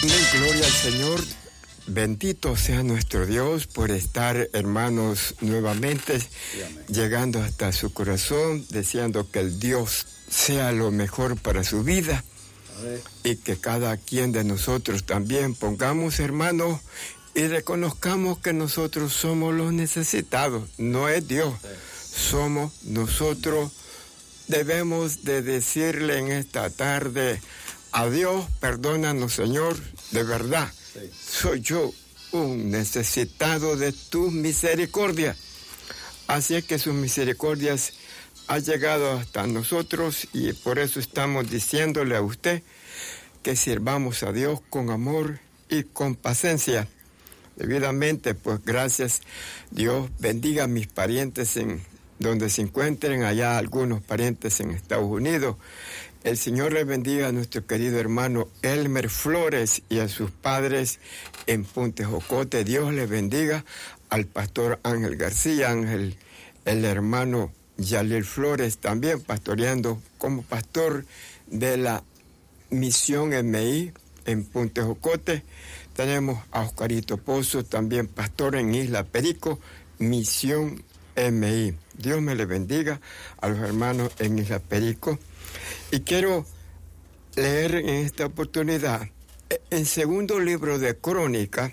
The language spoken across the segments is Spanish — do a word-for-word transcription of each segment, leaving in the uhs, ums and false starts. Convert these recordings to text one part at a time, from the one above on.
Gloria al Señor. Bendito sea nuestro Dios por estar, hermanos, nuevamente llegando hasta su corazón, deseando que el Dios sea lo mejor para su vida y que cada quien de nosotros también pongamos, hermanos, y reconozcamos que nosotros somos los necesitados, no es Dios, somos nosotros. Debemos de decirle en esta tarde a Dios, perdónanos, Señor, de verdad. Sí. Soy yo un necesitado de tu misericordia. Así es que sus misericordias han llegado hasta nosotros y por eso estamos diciéndole a usted que sirvamos a Dios con amor y con paciencia. Debidamente, pues gracias. Dios bendiga a mis parientes en donde se encuentren, allá algunos parientes en Estados Unidos. El Señor le bendiga a nuestro querido hermano Elmer Flores y a sus padres en Punta Jocote. Dios le bendiga al pastor Ángel García, Ángel, el hermano Yalil Flores, también pastoreando como pastor de la Misión M I en Punta Jocote. Tenemos a Oscarito Pozo, también pastor en Isla Perico, Misión M I. Dios me le bendiga a los hermanos en Isla Perico. Y quiero leer en esta oportunidad, en segundo libro de Crónica,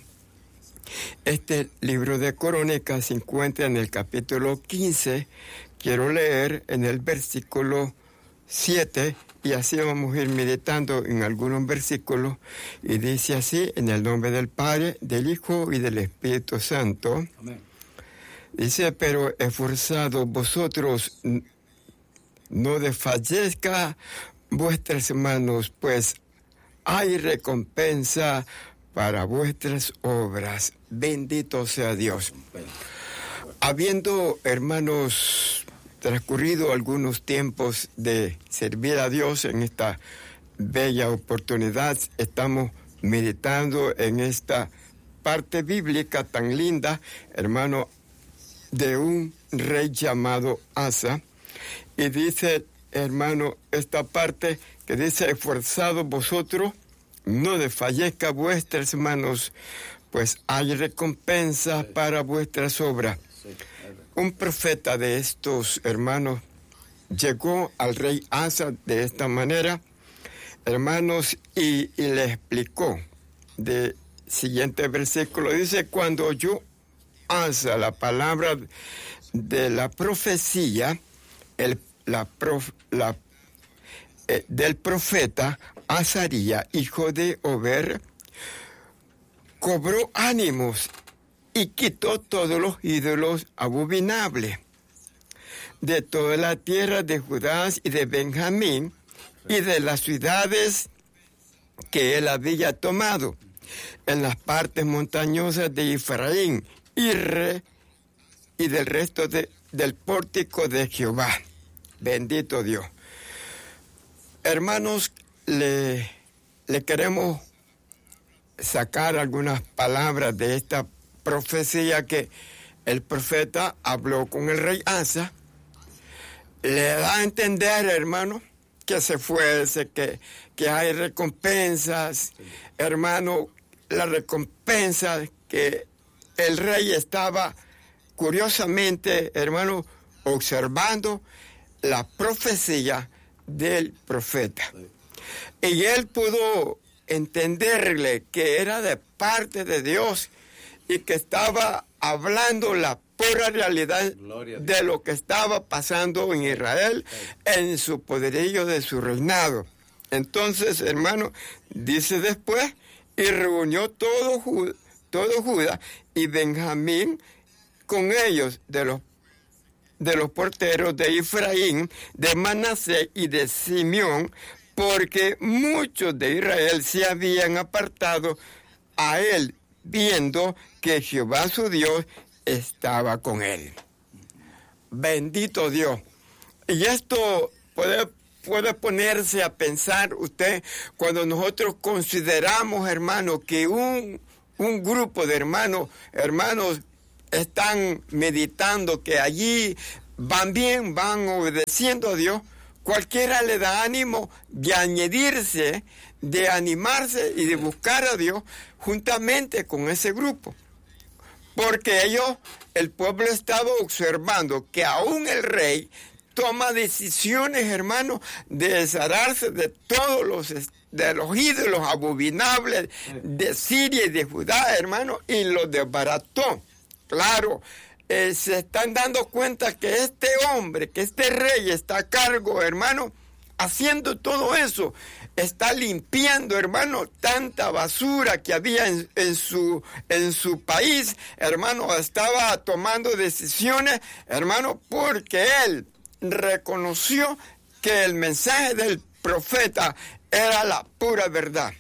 este libro de Crónica se encuentra en el capítulo quince, quiero leer en el versículo siete, y así vamos a ir meditando en algunos versículos, y dice así, en el nombre del Padre, del Hijo y del Espíritu Santo. Amén. Dice, pero esforzados vosotros, no desfallezca vuestras manos, pues hay recompensa para vuestras obras. Bendito sea Dios. Habiendo, hermanos, transcurrido algunos tiempos de servir a Dios en esta bella oportunidad, estamos meditando en esta parte bíblica tan linda, hermano, de un rey llamado Asa. Y dice, hermano, esta parte que dice, esforzados vosotros, no desfallezca vuestras manos, pues hay recompensa para vuestras obras. Un profeta de estos hermanos llegó al rey Asa de esta manera, hermanos, y, y le explicó. De siguiente versículo dice, cuando oyó Asa la palabra de la profecía, el La prof, la, eh, del profeta Azaría, hijo de Ober, cobró ánimos y quitó todos los ídolos abominables de toda la tierra de Judá y de Benjamín y de las ciudades que él había tomado en las partes montañosas de Efraín y, re, y del resto de, del pórtico de Jehová. Bendito Dios. Hermanos, le, le queremos sacar algunas palabras de esta profecía que el profeta habló con el rey Asa. Le da a entender, hermano, que se fuese, que, que hay recompensas. Sí. Hermano, la recompensa que el rey estaba curiosamente, hermano, observando la profecía del profeta. Y él pudo entenderle que era de parte de Dios y que estaba hablando la pura realidad de lo que estaba pasando en Israel en su poderío de su reinado. Entonces, hermano, dice después, y reunió todo, Jud- todo Judá y Benjamín con ellos de los de los porteros de Efraín, de Manasés y de Simeón, porque muchos de Israel se habían apartado a él, viendo que Jehová su Dios estaba con él. Bendito Dios. Y esto puede, puede ponerse a pensar usted cuando nosotros consideramos, hermano, que un, un grupo de hermanos, hermanos, están meditando que allí van bien, van obedeciendo a Dios, cualquiera le da ánimo de añadirse de animarse y de buscar a Dios juntamente con ese grupo. Porque ellos, el pueblo estaba observando que aún el rey toma decisiones, hermanos, de deshararse de todos los, de los ídolos abominables de Siria y de Judá, hermanos, y los desbarató. Claro, eh, se están dando cuenta que este hombre, que este rey está a cargo, hermano, haciendo todo eso, está limpiando, hermano, tanta basura que había en, en, su, en su país, hermano, estaba tomando decisiones, hermano, porque él reconoció que el mensaje del profeta era la pura verdad.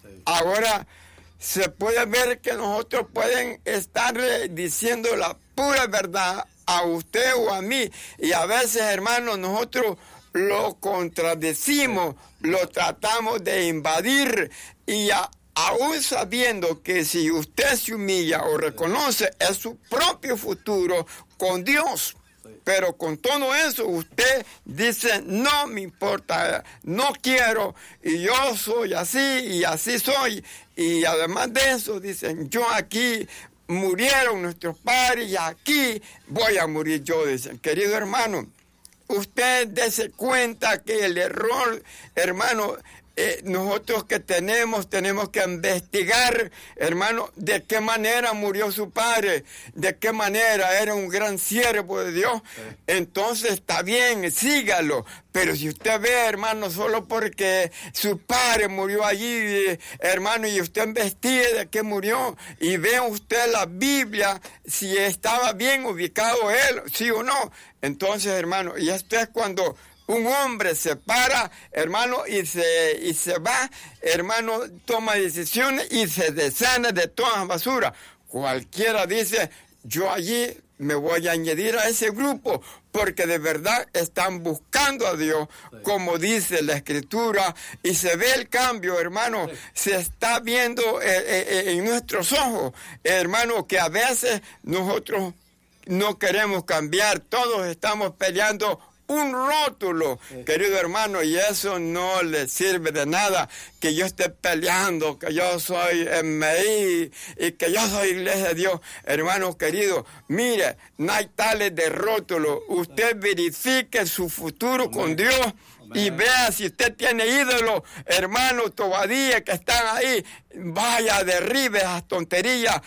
Ahora se puede ver que nosotros pueden estarle diciendo la pura verdad a usted o a mí, y a veces, hermano, nosotros lo contradecimos, lo tratamos de invadir, y a, aún sabiendo que si usted se humilla o reconoce, es su propio futuro con Dios. Pero con todo eso usted dice, no me importa, no quiero, y yo soy así, y así soy. Y además de eso, dicen, yo aquí murieron nuestros padres, y aquí voy a morir yo, dicen. Querido hermano, usted dése cuenta que el error, hermano, Eh, nosotros que tenemos, tenemos que investigar, hermano, de qué manera murió su padre, de qué manera era un gran siervo de Dios. Sí. Entonces está bien, sígalo. Pero si usted ve, hermano, solo porque su padre murió allí, hermano, y usted investigue de qué murió, y ve usted la Biblia, si estaba bien ubicado él, sí o no. Entonces, hermano, y esto es cuando un hombre se para, hermano, y se, y se va, hermano, toma decisiones y se desana de toda basura. Cualquiera dice, yo allí me voy a añadir a ese grupo, porque de verdad están buscando a Dios, como dice la Escritura, y se ve el cambio, hermano, se está viendo eh, eh, en nuestros ojos, hermano, que a veces nosotros no queremos cambiar, todos estamos peleando un rótulo, sí. Querido hermano, y eso no le sirve de nada, que yo esté peleando, que yo soy M I y que yo soy Iglesia de Dios. Hermano querido, mire, no hay tales de rótulo. Usted verifique su futuro Amén. Con Dios. Amén. Y vea si usted tiene ídolos, hermano, todavía que están ahí, vaya, derribe esas tonterías,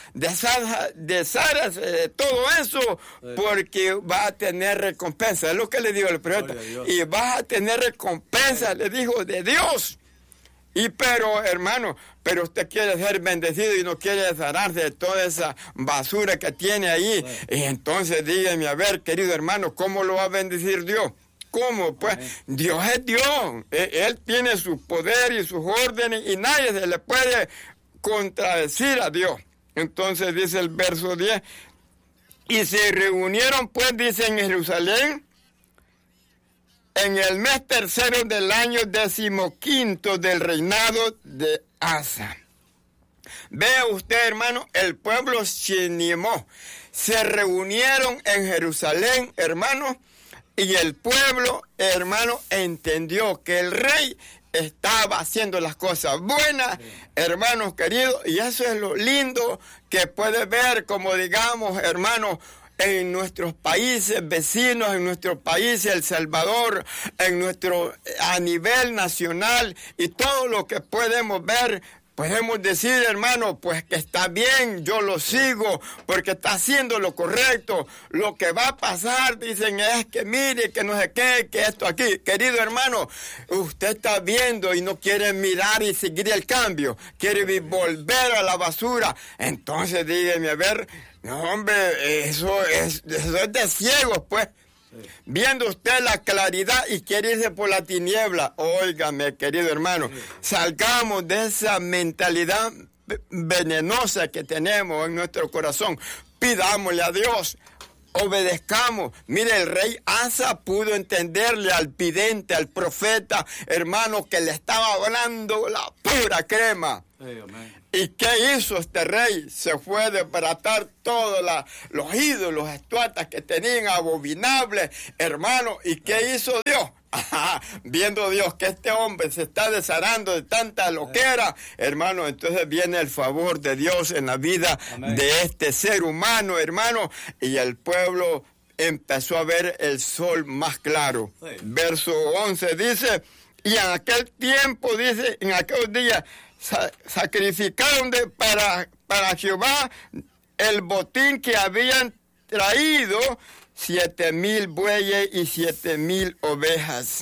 deshárase de todo eso, sí. Porque va a tener recompensa. Es lo que le digo al profeta. Y vas a tener recompensa, sí. Le dijo, de Dios. Y pero, hermano, pero usted quiere ser bendecido y no quiere deshararse de toda esa basura que tiene ahí. Sí. Y entonces dígame, a ver, querido hermano, ¿cómo lo va a bendecir Dios? ¿Cómo? Pues Amén. Dios es Dios. Él tiene su poder y sus órdenes y nadie se le puede contradecir a Dios. Entonces dice el verso diez, y se reunieron, pues, dice, en Jerusalén, en el mes tercero del año decimoquinto del reinado de Asa. Vea usted, hermano, el pueblo se animó. Se reunieron en Jerusalén, hermano, y el pueblo, hermano, entendió que el rey estaba haciendo las cosas buenas, sí. Hermanos queridos, y eso es lo lindo que puede ver, como digamos, hermanos, en nuestros países vecinos, en nuestro país, El Salvador, en nuestro, a nivel nacional, y todo lo que podemos ver. Podemos decir, hermano, pues que está bien, yo lo sigo, porque está haciendo lo correcto. Lo que va a pasar, dicen, es que mire, que no sé qué, que esto aquí. Querido hermano, usted está viendo y no quiere mirar y seguir el cambio. Quiere volver a la basura. Entonces, dígame, a ver, no, hombre, eso es, eso es de ciegos, pues. Sí. Viendo usted la claridad y quiere irse por la tiniebla, óigame, querido hermano, sí. Salgamos de esa mentalidad venenosa que tenemos en nuestro corazón, pidámosle a Dios, obedezcamos. Mire, el rey Asa pudo entenderle al vidente, al profeta, hermano, que le estaba hablando la pura crema. Sí, ¿y qué hizo este rey? Se fue a desbaratar todos la, los ídolos, estatuas que tenían abominables, hermano. ¿Y qué hizo Dios? Ajá, viendo Dios que este hombre se está desarando de tanta loquera, hermano, entonces viene el favor de Dios en la vida Amén. De este ser humano, hermano, y el pueblo empezó a ver el sol más claro. Sí. Verso once dice, y en aquel tiempo, dice, en aquellos días, sa- sacrificaron de, para, para Jehová el botín que habían traído, siete mil bueyes y siete mil ovejas.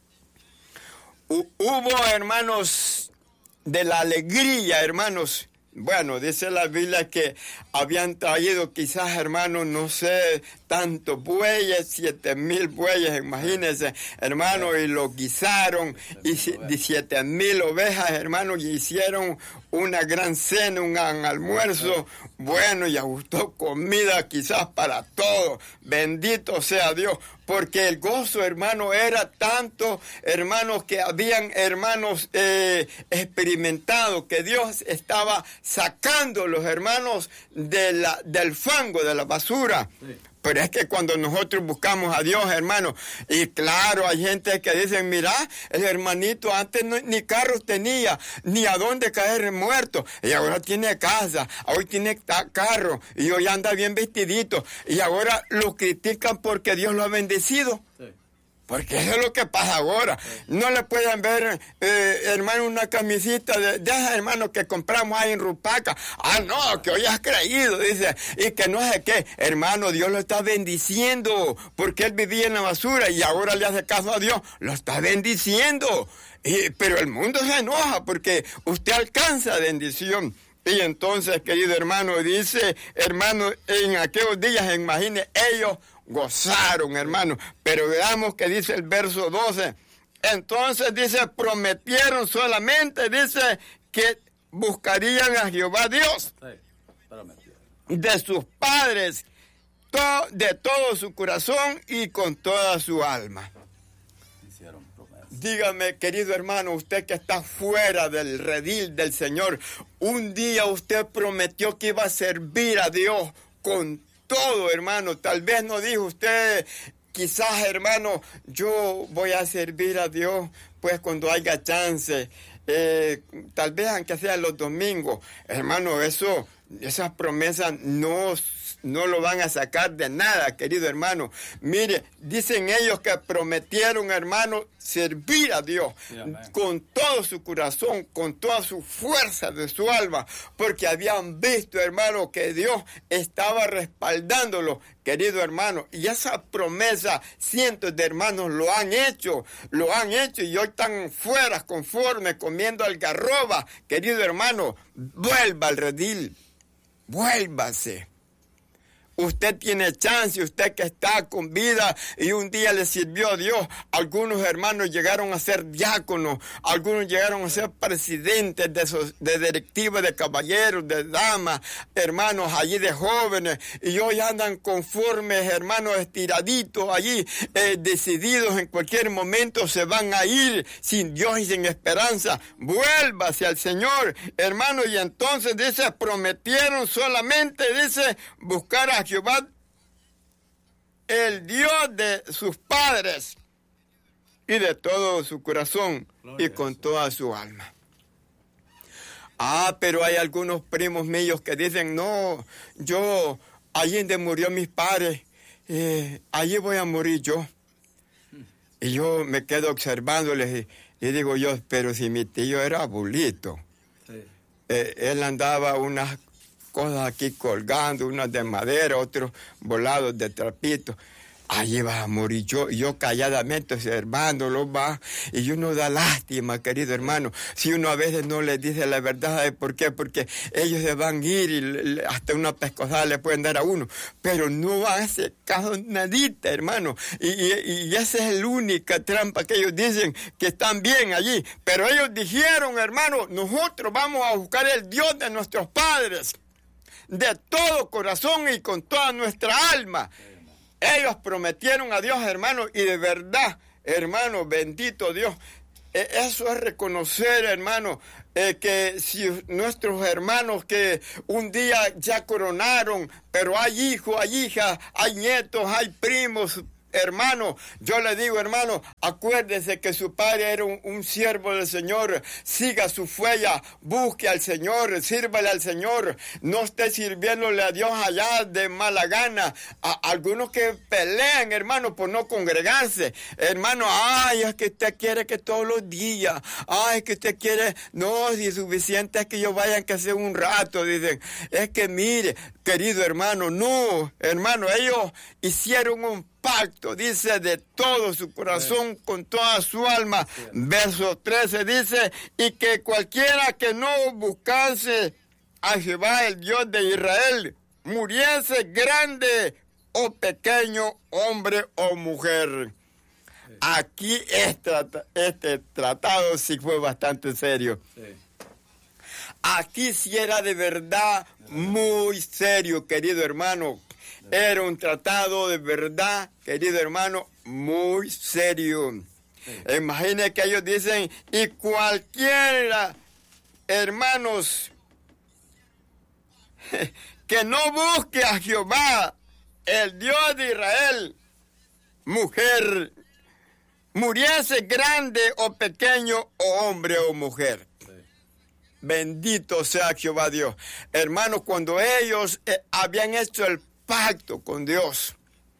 Hu- hubo, hermanos, de la alegría, hermanos. Bueno, dice la Biblia que habían traído quizás, hermanos, no sé, tantos bueyes, siete mil bueyes, imagínense, hermanos, y los guisaron, y siete mil ovejas, hermanos, y hicieron una gran cena, un gran almuerzo, bueno, y gustó comida quizás para todos, bendito sea Dios, porque el gozo, hermano, era tanto, hermanos, que habían, hermanos, eh, experimentado que Dios estaba sacando los hermanos de la, del fango, de la basura. Sí. Pero es que cuando nosotros buscamos a Dios, hermano, y claro, hay gente que dice, mira, el hermanito antes no, ni carros tenía, ni a dónde caer muerto, y ahora tiene casa, hoy tiene carro, y hoy anda bien vestidito, y ahora lo critican porque Dios lo ha bendecido. Sí. Porque eso es lo que pasa ahora. No le pueden ver, eh, hermano, una camisita de, de esas, hermano, que compramos ahí en Rupaca. Ah, no, que hoy has creído, dice. Y que no sé qué. Hermano, Dios lo está bendiciendo. Porque él vivía en la basura y ahora le hace caso a Dios. Lo está bendiciendo. Y, pero el mundo se enoja porque usted alcanza bendición. Y entonces, querido hermano, dice, hermano, en aquellos días, imagine, ellos gozaron, hermano. Pero veamos que dice el verso doce. Entonces dice, prometieron solamente, dice, que buscarían a Jehová Dios de sus padres, to, de todo su corazón y con toda su alma. Dígame, querido hermano, usted que está fuera del redil del Señor, un día usted prometió que iba a servir a Dios con todo, hermano. Tal vez no dijo usted, quizás, hermano, yo voy a servir a Dios pues cuando haya chance, eh, tal vez aunque sea los domingos. Hermano, eso, esas promesas no no lo van a sacar de nada, querido hermano. Mire, dicen ellos que prometieron, hermano, servir a Dios sí, con todo su corazón, con toda su fuerza de su alma, porque habían visto, hermano, que Dios estaba respaldándolo, querido hermano, y esa promesa cientos de hermanos lo han hecho, lo han hecho, y hoy están fuera, conforme, comiendo algarroba. Querido hermano, vuelva al redil, vuélvase. Usted tiene chance, usted que está con vida y un día le sirvió a Dios. Algunos hermanos llegaron a ser diáconos, algunos llegaron a ser presidentes de, esos, de directivas de caballeros, de damas, hermanos allí de jóvenes, y hoy andan conformes, hermanos, estiraditos allí, eh, decididos en cualquier momento se van a ir sin Dios y sin esperanza. Vuélvase al Señor, hermano, y entonces dice, prometieron solamente, dice, buscar a Jehová, el Dios de sus padres, y de todo su corazón Gloria y con toda su alma. Ah, pero hay algunos primos míos que dicen, no, yo, allí donde murió mis padres, eh, allí voy a morir yo. Y yo me quedo observándoles y, y digo yo, pero si mi tío era bulito, sí. eh, él andaba unas cosas aquí colgando, unas de madera, otros volados de trapito. Allí vas a morir yo, yo calladamente observándolo, va, y uno da lástima, querido hermano, si uno a veces no les dice la verdad, ¿de por qué? Porque ellos se van a ir y hasta una pescozada le pueden dar a uno, pero no hace caso nadita, hermano, y, y, y esa es la única trampa que ellos dicen que están bien allí, pero ellos dijeron, hermano, nosotros vamos a buscar el Dios de nuestros padres, de todo corazón y con toda nuestra alma. Ellos prometieron a Dios, hermano, y de verdad, hermano, bendito Dios. Eh, eso es reconocer, hermano, eh, que si nuestros hermanos que un día ya coronaron, pero hay hijos, hay hijas, hay nietos, hay primos, hermano, yo le digo, hermano, acuérdese que su padre era un, un siervo del Señor. Siga su huella, busque al Señor, sírvale al Señor. No esté sirviéndole a Dios allá de mala gana. A, algunos que pelean, hermano, por no congregarse. Hermano, ay, es que usted quiere que todos los días, ay, es que usted quiere, no, si suficiente es que yo vaya que sea un rato, dicen. Es que mire, querido hermano, no, hermano, ellos hicieron un pacto, dice, de todo su corazón, sí, con toda su alma. Sí. Verso trece dice, y que cualquiera que no buscase a Jehová, el Dios de Israel, muriese grande o pequeño, hombre o mujer. Sí. Aquí este, este tratado sí fue bastante serio. Sí. Aquí sí era de verdad muy serio, querido hermano. Era un tratado de verdad, querido hermano, muy serio. Sí. Imagine que ellos dicen, y cualquiera, hermanos, que no busque a Jehová, el Dios de Israel, mujer, muriese grande o pequeño, o hombre o mujer. Bendito sea Jehová Dios. Hermanos, cuando ellos eh, habían hecho el pacto con Dios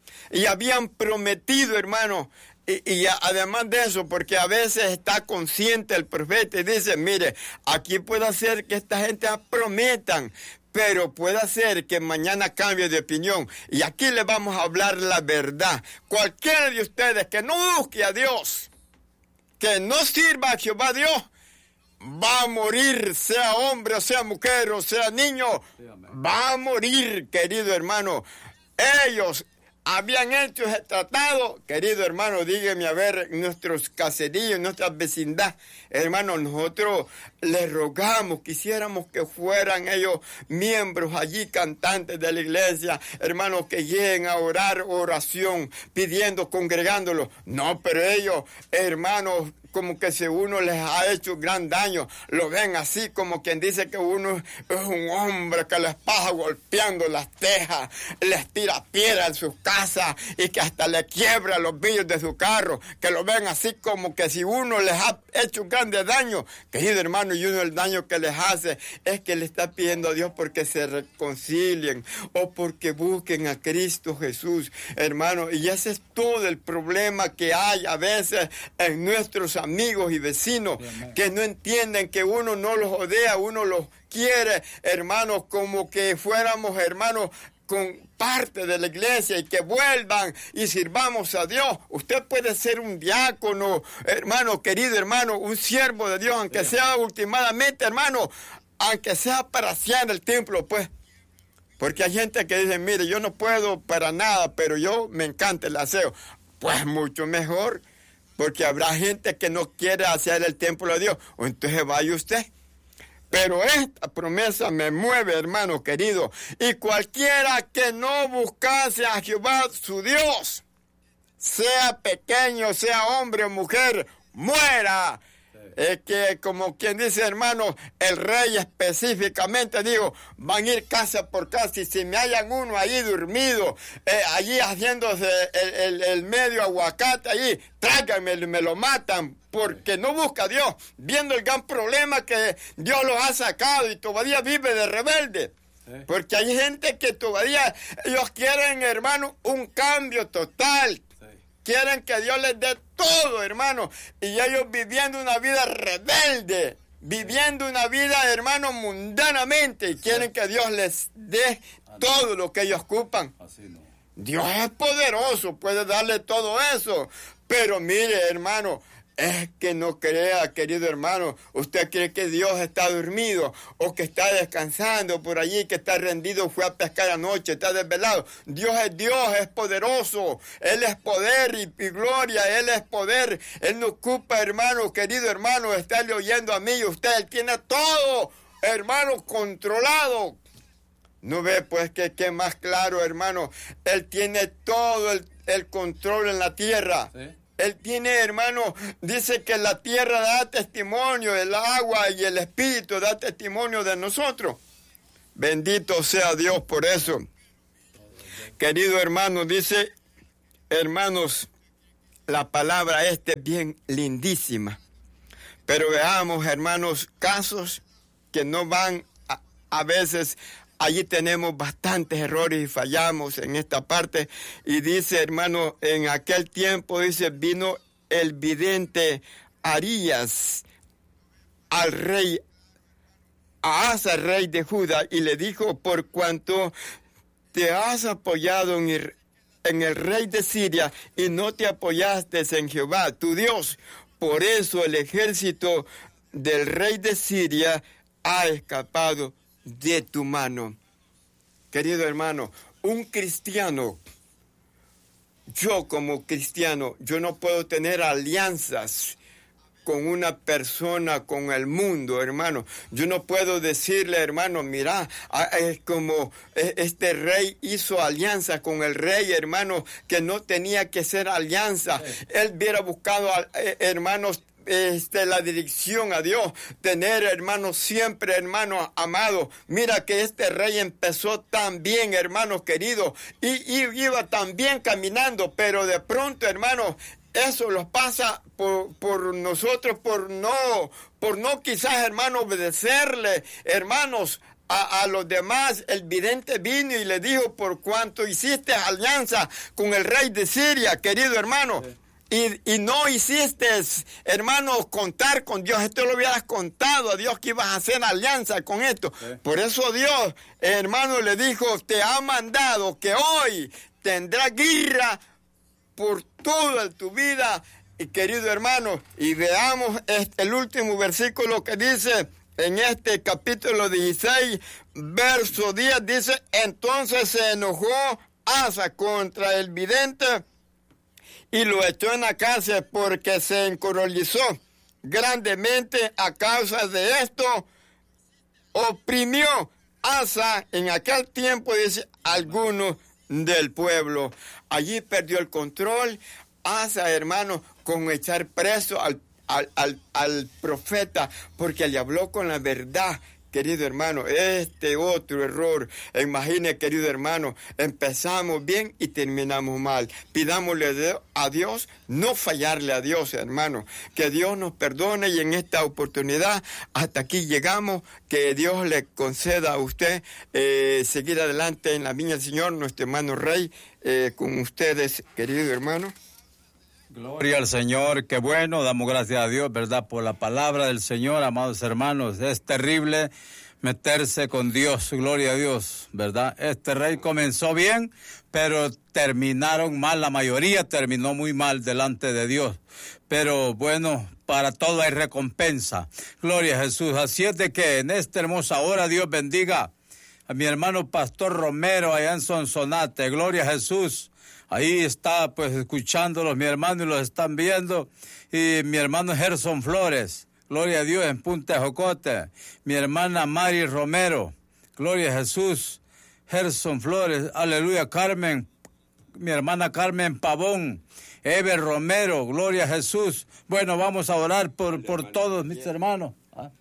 y habían prometido, hermano, y, y además de eso, porque a veces está consciente el profeta y dice, mire, aquí puede ser que esta gente prometan, pero puede ser que mañana cambie de opinión. Y aquí le vamos a hablar la verdad. Cualquiera de ustedes que no busque a Dios, que no sirva a Jehová Dios, va a morir, sea hombre, o sea mujer, o sea niño, sí, va a morir, querido hermano. Ellos habían hecho ese tratado, querido hermano, dígame a ver, nuestros caseríos, nuestra vecindad, hermano, nosotros les rogamos, quisiéramos que fueran ellos miembros allí, cantantes de la iglesia, hermanos, que lleguen a orar oración, pidiendo, congregándolos. No, pero ellos, hermanos, como que si uno les ha hecho gran daño, lo ven así como quien dice que uno es un hombre que les pasa golpeando las tejas, les tira piedra en sus casas y que hasta le quiebra los vidrios de su carro, que lo ven así como que si uno les ha hecho un grande daño. Querido hermano, y uno el daño que les hace es que le está pidiendo a Dios porque se reconcilien o porque busquen a Cristo Jesús, hermano, y ese es todo el problema que hay a veces en nuestros amigos y vecinos, que no entienden que uno no los odea, uno los quiere, hermanos, como que fuéramos hermanos con parte de la iglesia y que vuelvan y sirvamos a Dios. Usted puede ser un diácono, hermano, querido hermano, un siervo de Dios, aunque sea últimamente, hermano, aunque sea para hacer el templo, pues. Porque hay gente que dice, mire, yo no puedo para nada, pero yo me encanta el aseo. Pues mucho mejor, porque habrá gente que no quiere hacer el templo de Dios, o entonces vaya usted. Pero esta promesa me mueve, hermano querido, y cualquiera que no buscase a Jehová su Dios, sea pequeño, sea hombre o mujer, muera. Es que, como quien dice, hermano, el rey específicamente dijo, van a ir casa por casa, y si me hallan uno allí dormido, eh, allí haciéndose el, el, el medio aguacate allí, tráiganme, me lo matan, porque no busca a Dios, viendo el gran problema que Dios los ha sacado y todavía vive de rebelde. Porque hay gente que todavía, ellos quieren, hermano, un cambio total. Quieren que Dios les dé todo, hermano. Y ellos viviendo una vida rebelde, viviendo una vida, hermano, mundanamente. Y quieren que Dios les dé todo lo que ellos ocupan. Dios es poderoso, puede darle todo eso. Pero mire, hermano, es que no crea, querido hermano. Usted cree que Dios está dormido o que está descansando por allí, que está rendido, fue a pescar anoche, está desvelado. Dios es Dios, es poderoso. Él es poder y, y gloria, Él es poder. Él no ocupa, hermano, querido hermano, estarle oyendo a mí. Usted Él tiene todo, hermano, controlado. ¿No ve, pues, que, que más claro, hermano? Él tiene todo el, el control en la tierra. ¿Sí? Él tiene, hermano, dice que la tierra da testimonio, el agua y el espíritu da testimonio de nosotros. Bendito sea Dios por eso. Querido hermano, dice, hermanos, la palabra esta es bien lindísima. Pero veamos, hermanos, casos que no van a, a veces. Allí tenemos bastantes errores y fallamos en esta parte. Y dice, hermano, en aquel tiempo, dice, vino el vidente Arías al rey, a Asa, rey de Judá, y le dijo, por cuanto te has apoyado en el, en el rey de Siria y no te apoyaste en Jehová, tu Dios, por eso el ejército del rey de Siria ha escapado de tu mano. Querido hermano, un cristiano, yo como cristiano, yo no puedo tener alianzas con una persona, con el mundo, hermano. Yo no puedo decirle, hermano, mira, es como este rey hizo alianza con el rey, hermano, que no tenía que ser alianza. Él hubiera buscado, hermanos, Este, la dirección a Dios, tener, hermanos, siempre, hermanos, amados. Mira que este rey empezó tan bien, hermanos queridos, y, y iba tan bien caminando, pero de pronto, hermanos, eso los pasa por, por nosotros, por no, por no quizás, hermanos, obedecerle, hermanos, A, a los demás. El vidente vino y le dijo, por cuanto hiciste alianza con el rey de Siria, querido hermano, sí. Y, y no hiciste, hermano, contar con Dios. Esto lo hubieras contado a Dios que ibas a hacer alianza con esto. Sí. Por eso Dios, hermano, le dijo, te ha mandado que hoy tendrás guerra por toda tu vida, y querido hermano. Y veamos este, el último versículo que dice en este capítulo dieciséis, verso diez, dice, entonces se enojó Asa contra el vidente y lo echó en la cárcel porque se encoloró grandemente a causa de esto. Oprimió Asa en aquel tiempo, dice, algunos del pueblo. Allí perdió el control. Asa, hermano, con echar preso al, al, al, al profeta porque le habló con la verdad. Querido hermano, este otro error. Imagine, querido hermano, empezamos bien y terminamos mal. Pidámosle a Dios, no fallarle a Dios, hermano. Que Dios nos perdone y en esta oportunidad, hasta aquí llegamos. Que Dios le conceda a usted eh, seguir adelante en la viña del Señor, nuestro hermano Rey, eh, con ustedes, querido hermano. Gloria al Señor, qué bueno, damos gracias a Dios, ¿verdad? Por la palabra del Señor, amados hermanos. Es terrible meterse con Dios, gloria a Dios, ¿verdad? Este rey comenzó bien, pero terminaron mal, la mayoría terminó muy mal delante de Dios. Pero bueno, para todo hay recompensa. Gloria a Jesús. Así es de que en esta hermosa hora Dios bendiga a mi hermano Pastor Romero allá en Sonsonate. Gloria a Jesús. Ahí está, pues, escuchándolos, mi hermano, y los están viendo. Y mi hermano Gerson Flores, gloria a Dios, en Punta de Jocote. Mi hermana Mari Romero, gloria a Jesús. Gerson Flores, aleluya. Carmen, mi hermana Carmen Pavón. Eber Romero, gloria a Jesús. Bueno, vamos a orar por, por todos mis hermanos. ¿Ah?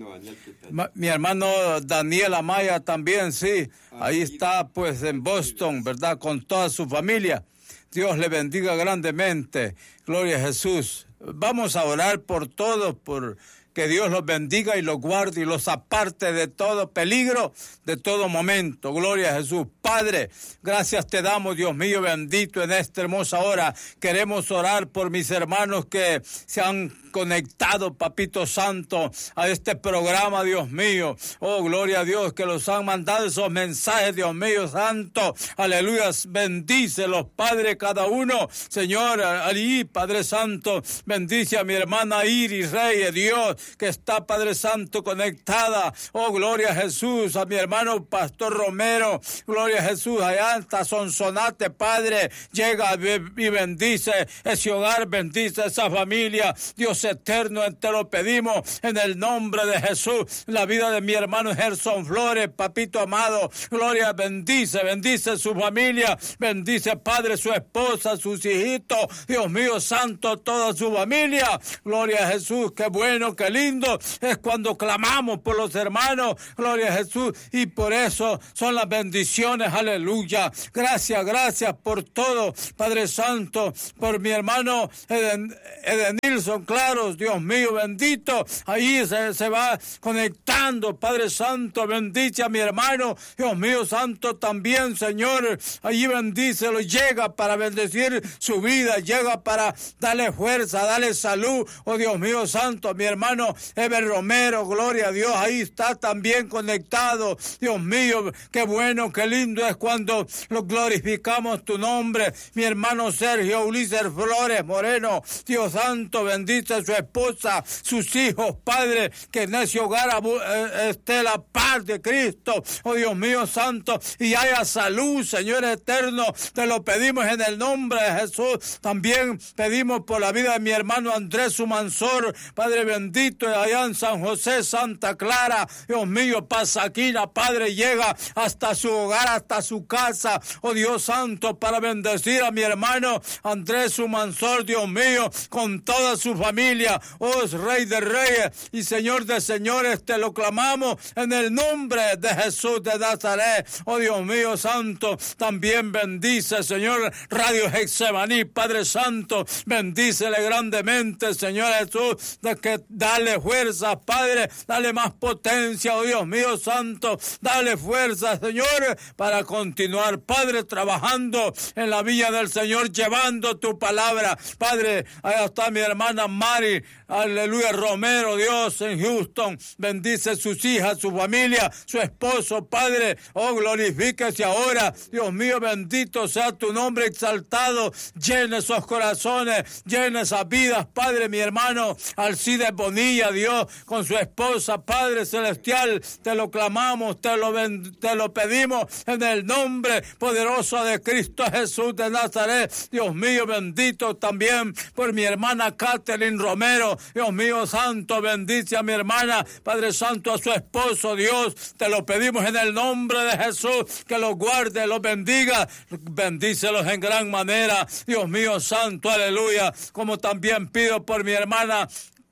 Mi hermano Daniel Amaya también, sí, ahí está pues en Boston, ¿verdad? Con toda su familia. Dios le bendiga grandemente. Gloria a Jesús. Vamos a orar por todos, por que Dios los bendiga y los guarde y los aparte de todo peligro, de todo momento. Gloria a Jesús. Padre, gracias te damos, Dios mío bendito, en esta hermosa hora. Queremos orar por mis hermanos que se han conectado, Papito Santo, a este programa, Dios mío. Oh, gloria a Dios, que los han mandado esos mensajes, Dios mío santo. Aleluya, bendícelos, Padre, cada uno. Señor, allí, Padre Santo, bendice a mi hermana Iris Reyes, Dios, que está, Padre Santo, conectada. Oh, gloria a Jesús, a mi hermano Pastor Romero, gloria a Jesús, allá hasta Sonsonate, Padre, llega y bendice ese hogar, bendice esa familia, Dios eterno, te lo pedimos en el nombre de Jesús. La vida de mi hermano Gerson Flores, papito amado, gloria, bendice, bendice su familia, bendice, Padre, su esposa, sus hijitos, Dios mío santo, toda su familia, gloria a Jesús, qué bueno, qué lindo es cuando clamamos por los hermanos, gloria a Jesús, y por eso son las bendiciones, aleluya. Gracias, gracias por todo, Padre Santo, por mi hermano Eden, Edenilson, claro, Dios mío, bendito, ahí se, se va conectando, Padre Santo, bendice a mi hermano, Dios mío santo, también, Señor, allí bendícelo, llega para bendecir su vida, llega para darle fuerza, darle salud, oh Dios mío santo, mi hermano Eber Romero, gloria a Dios, ahí está también conectado, Dios mío, qué bueno, qué lindo es cuando lo glorificamos tu nombre, mi hermano Sergio Ulises Flores Moreno, Dios santo, bendice a su esposa, sus hijos, Padre, que en ese hogar esté la paz de Cristo, oh Dios mío santo, y haya salud, Señor eterno, te lo pedimos en el nombre de Jesús. También pedimos por la vida de mi hermano Andrés Sumansor, Padre bendito, allá en San José, Santa Clara, Dios mío, Pasaquina, Padre, llega hasta su hogar, hasta su casa, oh Dios santo, para bendecir a mi hermano Andrés Sumansor, Dios mío, con toda su familia, oh Rey de Reyes y Señor de Señores, te lo clamamos en el nombre de Jesús de Nazaret, oh Dios mío santo, también bendice, Señor, Radio Getsemaní, Padre Santo, bendícele grandemente, Señor Jesús, de que dale fuerza, Padre, dale más potencia, oh Dios mío santo, dale fuerza, Señor, para continuar, Padre, trabajando en la villa del Señor, llevando tu palabra, Padre, allá está mi hermana Mari, aleluya, Romero, Dios, en Houston, bendice sus hijas, su familia, su esposo, Padre, oh, glorifíquese ahora, Dios mío, bendito sea tu nombre exaltado, llena esos corazones, llena esas vidas, Padre, mi hermano Alcides Bonilla, Dios, con su esposa, Padre celestial, te lo clamamos, te lo, te lo pedimos en el nombre poderoso de Cristo Jesús de Nazaret, Dios mío, bendito también por mi hermana Catherine Romero, Dios mío santo, bendice a mi hermana, Padre Santo, a su esposo, Dios, te lo pedimos en el nombre de Jesús, que los guarde, los bendiga, bendícelos en gran manera, Dios mío santo, aleluya, como también pido por mi hermana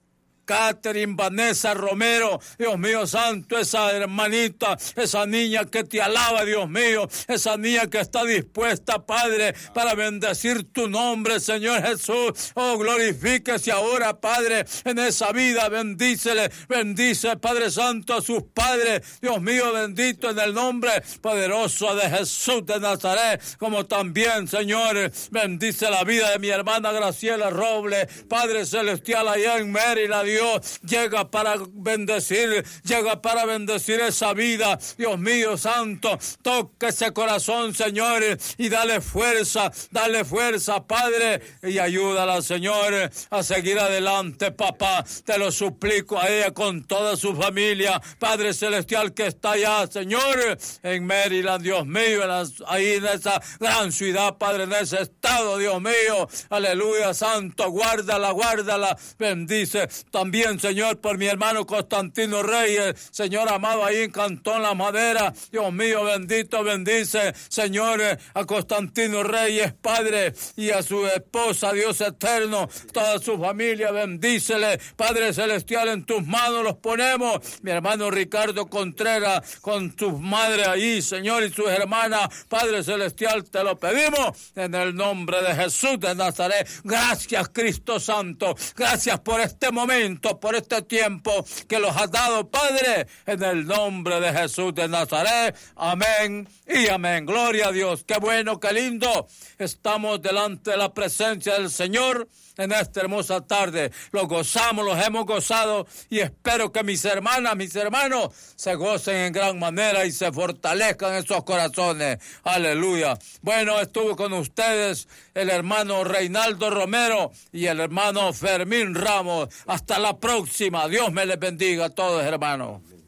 Catherine Vanessa Romero, Dios mío santo, esa hermanita, esa niña que te alaba, Dios mío, esa niña que está dispuesta, Padre, para bendecir tu nombre, Señor Jesús, oh, glorifíquese ahora, Padre, en esa vida, bendícele, bendice, Padre Santo, a sus padres, Dios mío, bendito en el nombre poderoso de Jesús de Nazaret, como también, Señor, bendice la vida de mi hermana Graciela Robles, Padre celestial, allá en Maryland, Dios, llega para bendecir, llega para bendecir esa vida, Dios mío santo, toca ese corazón, Señor, y dale fuerza, dale fuerza, Padre, y ayúdala, Señor, a seguir adelante, papá, te lo suplico a ella con toda su familia, Padre celestial que está allá, Señor, en Maryland, Dios mío, en las, ahí en esa gran ciudad, Padre, en ese estado, Dios mío, aleluya, santo, guárdala, guárdala, bendice, también, Señor, por mi hermano Constantino Reyes, Señor amado, ahí en Cantón La Madera, Dios mío, bendito, bendice, Señor, a Constantino Reyes, Padre, y a su esposa, Dios eterno, toda su familia, bendícele, Padre celestial, en tus manos los ponemos, mi hermano Ricardo Contreras, con su madre ahí, Señor, y sus hermanas, Padre celestial, te lo pedimos, en el nombre de Jesús de Nazaret, gracias, Cristo Santo, gracias por este momento, por este tiempo que los has dado, Padre, en el nombre de Jesús de Nazaret, amén y amén, gloria a Dios, qué bueno, qué lindo, estamos delante de la presencia del Señor en esta hermosa tarde, los gozamos, los hemos gozado y espero que mis hermanas, mis hermanos se gocen en gran manera y se fortalezcan en sus corazones, aleluya. Bueno, estuvo con ustedes el hermano Reinaldo Romero y el hermano Fermín Ramos, hasta la próxima, Dios me les bendiga a todos, hermanos.